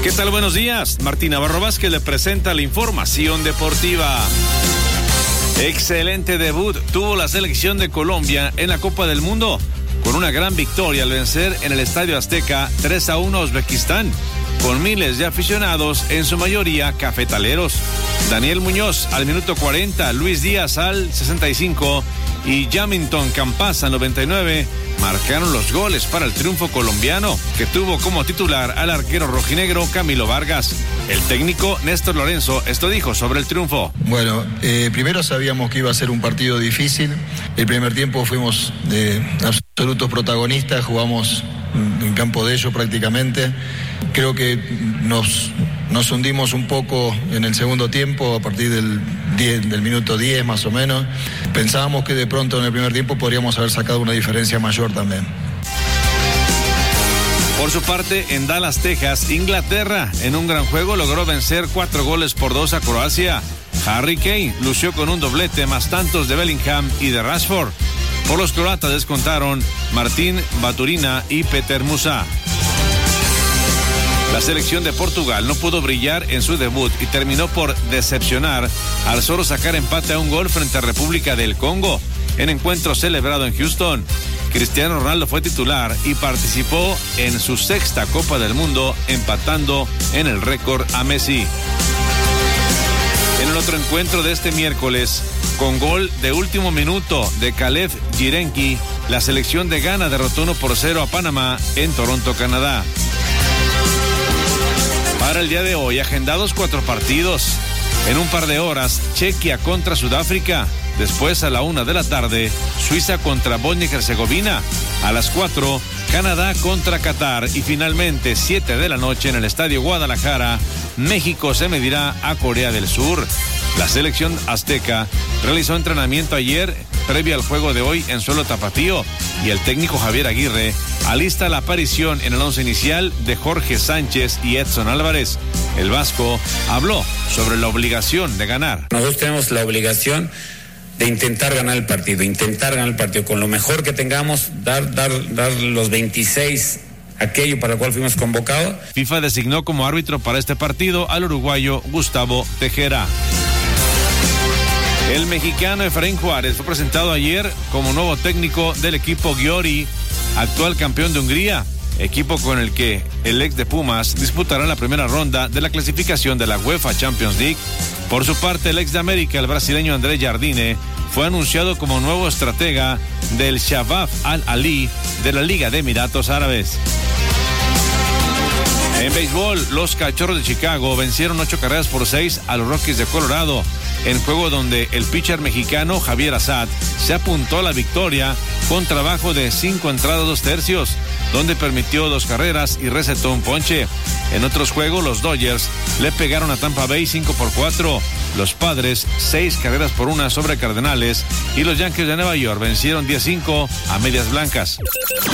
¿Qué tal? Buenos días. Martín Navarro Vázquez le presenta la información deportiva. Excelente debut tuvo la selección de Colombia en la Copa del Mundo, con una gran victoria al vencer en el Estadio Azteca 3-1 a Uzbekistán, con miles de aficionados, en su mayoría cafetaleros. Daniel Muñoz al minuto 40, Luis Díaz al 65 y Jamington Campaz al 99 marcaron los goles para el triunfo colombiano, que tuvo como titular al arquero rojinegro Camilo Vargas. El técnico Néstor Lorenzo esto dijo sobre el triunfo. Bueno, primero sabíamos que iba a ser un partido difícil. El primer tiempo fuimos absolutos protagonistas, jugamos en campo de ellos prácticamente. Creo que nos hundimos un poco en el segundo tiempo, a partir del minuto 10 más o menos. Pensábamos que de pronto en el primer tiempo podríamos haber sacado una diferencia mayor también. Por su parte, en Dallas, Texas, Inglaterra, en un gran juego logró vencer 4-2 a Croacia. Harry Kane lució con un doblete más tantos de Bellingham y de Rashford. Por los croatas descontaron Martín Baturina y Peter Musa. La selección de Portugal no pudo brillar en su debut y terminó por decepcionar al solo sacar empate a un gol frente a República del Congo, en encuentro celebrado en Houston. Cristiano Ronaldo fue titular y participó en su sexta Copa del Mundo, empatando en el récord a Messi. En el otro encuentro de este miércoles, con gol de último minuto de Khaled Jirenki, la selección de Ghana derrotó 1-0 a Panamá en Toronto, Canadá. Para el día de hoy, agendados 4 partidos. En un par de horas, Chequia contra Sudáfrica. Después, a la 1 de la tarde, Suiza contra Bosnia y Herzegovina. A las 4, Canadá contra Qatar. Y finalmente, 7 de la noche, en el Estadio Guadalajara, México se medirá a Corea del Sur. La selección azteca realizó entrenamiento ayer previo al juego de hoy en suelo tapatío, y el técnico Javier Aguirre alista la aparición en el once inicial de Jorge Sánchez y Edson Álvarez. El vasco habló sobre la obligación de ganar. Nosotros tenemos la obligación de intentar ganar el partido con lo mejor que tengamos, dar los 26, aquello para el cual fuimos convocados. FIFA designó como árbitro para este partido al uruguayo Gustavo Tejera. El mexicano Efraín Juárez fue presentado ayer como nuevo técnico del equipo Győri, actual campeón de Hungría, equipo con el que el ex de Pumas disputará la primera ronda de la clasificación de la UEFA Champions League. Por su parte, el ex de América, el brasileño André Jardine, fue anunciado como nuevo estratega del Shabab Al-Ali de la Liga de Emiratos Árabes. En béisbol, los Cachorros de Chicago vencieron 8-6 a los Rockies de Colorado, en juego donde el pitcher mexicano Javier Assad se apuntó a la victoria con trabajo de 5 entradas 2 tercios, donde permitió 2 carreras y recetó un ponche. En otros juegos, los Dodgers le pegaron a Tampa Bay 5-4, los Padres 6-1 sobre Cardenales, y los Yankees de Nueva York vencieron 10-5 a Medias Blancas.